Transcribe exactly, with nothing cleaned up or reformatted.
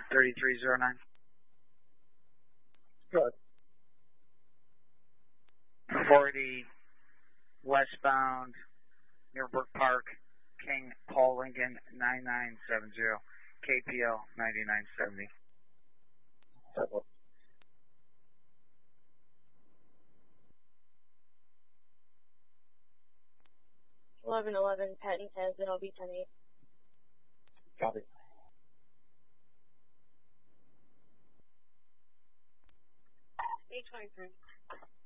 thirty-three oh nine. Good. forty westbound near Brook Park, King Paul Lincoln nine nine seven zero, K P L ninety-nine seventy. eleven eleven, Patton ten, then I'll be ten eight. Copy. eight twenty-three.